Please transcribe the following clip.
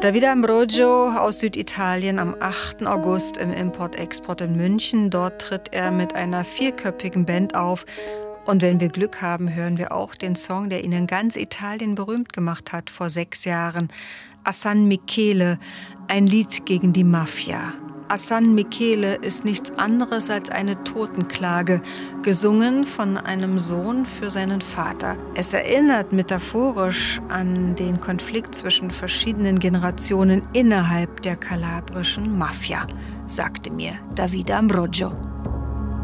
Davide Ambrogio aus Süditalien am 8. August im Import-Export in München. Dort tritt er mit einer 4-köpfigen Band auf. Und wenn wir Glück haben, hören wir auch den Song, der ihn in ganz Italien berühmt gemacht hat vor 6 Jahren. A San Michele, ein Lied gegen die Mafia. A San Michele ist nichts anderes als eine Totenklage, gesungen von einem Sohn für seinen Vater. Es erinnert metaphorisch an den Konflikt zwischen verschiedenen Generationen innerhalb der kalabrischen Mafia, sagte mir Davide Ambrogio.